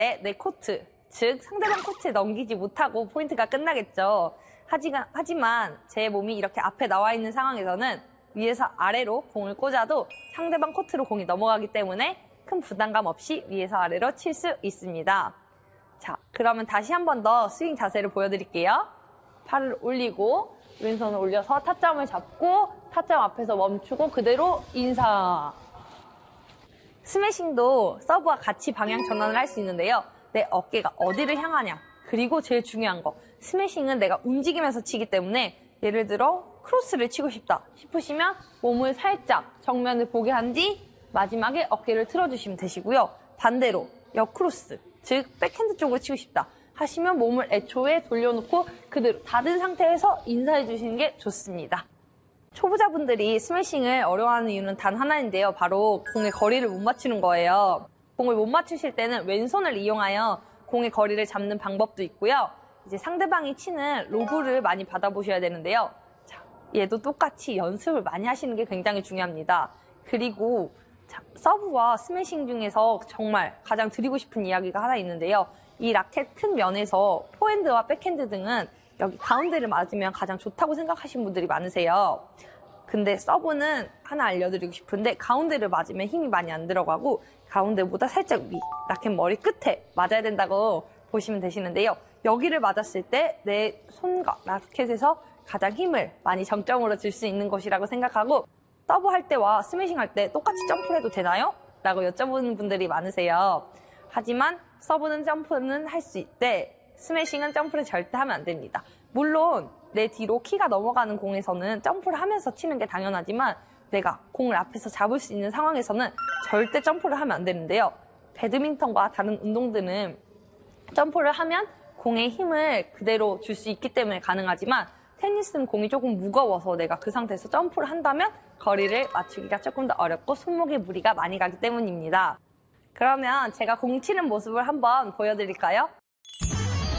내 코트, 즉 상대방 코트에 넘기지 못하고 포인트가 끝나겠죠. 하지만 제 몸이 이렇게 앞에 나와 있는 상황에서는 위에서 아래로 공을 꽂아도 상대방 코트로 공이 넘어가기 때문에 큰 부담감 없이 위에서 아래로 칠 수 있습니다. 자, 그러면 다시 한 번 더 스윙 자세를 보여드릴게요. 팔을 올리고 왼손을 올려서 타점을 잡고 타점 앞에서 멈추고 그대로 인사. 스매싱도 서브와 같이 방향 전환을 할 수 있는데요. 내 어깨가 어디를 향하냐. 그리고 제일 중요한 거, 스매싱은 내가 움직이면서 치기 때문에 예를 들어 크로스를 치고 싶다 싶으시면 몸을 살짝 정면을 보게 한 뒤 마지막에 어깨를 틀어주시면 되시고요. 반대로 역크로스, 즉 백핸드 쪽으로 치고 싶다 하시면 몸을 애초에 돌려놓고 그대로 닫은 상태에서 인사해 주시는 게 좋습니다. 초보자분들이 스매싱을 어려워하는 이유는 단 하나인데요. 바로 공의 거리를 못 맞추는 거예요. 공을 못 맞추실 때는 왼손을 이용하여 공의 거리를 잡는 방법도 있고요. 이제 상대방이 치는 로브를 많이 받아보셔야 되는데요. 자, 얘도 똑같이 연습을 많이 하시는 게 굉장히 중요합니다. 그리고 서브와 스매싱 중에서 정말 가장 드리고 싶은 이야기가 하나 있는데요. 이 라켓 큰 면에서 포핸드와 백핸드 등은 여기 가운데를 맞으면 가장 좋다고 생각하시는 분들이 많으세요. 근데 서브는 하나 알려드리고 싶은데 가운데를 맞으면 힘이 많이 안 들어가고 가운데보다 살짝 위, 라켓 머리 끝에 맞아야 된다고 보시면 되시는데요. 여기를 맞았을 때 내 손과 라켓에서 가장 힘을 많이 정점으로 줄 수 있는 곳이라고 생각하고 서브 할 때와 스매싱 할 때 똑같이 점프를 해도 되나요? 라고 여쭤보는 분들이 많으세요. 하지만 서브는 점프는 할 수 있대 스매싱은 점프를 절대 하면 안 됩니다. 물론 내 뒤로 키가 넘어가는 공에서는 점프를 하면서 치는 게 당연하지만 내가 공을 앞에서 잡을 수 있는 상황에서는 절대 점프를 하면 안 되는데요. 배드민턴과 다른 운동들은 점프를 하면 공의 힘을 그대로 줄 수 있기 때문에 가능하지만 테니스는 공이 조금 무거워서 내가 그 상태에서 점프를 한다면 거리를 맞추기가 조금 더 어렵고 손목에 무리가 많이 가기 때문입니다. 그러면 제가 공 치는 모습을 한번 보여드릴까요?